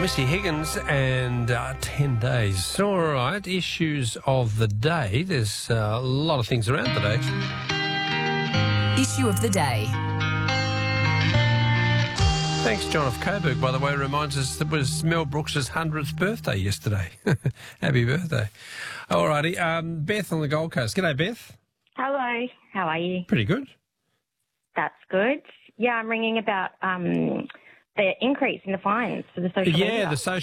Missy Higgins and 10 days. All right, issues of the day. There's a lot of things around today. Issue of the day. Thanks, John of Coburg, by the way, reminds us it was Mel Brooks' 100th birthday yesterday. Happy birthday. All righty, Beth on the Gold Coast. G'day, Beth. Hello, how are you? Pretty good. That's good. Yeah, I'm ringing about the increase in the fines for the social media. Yeah, the social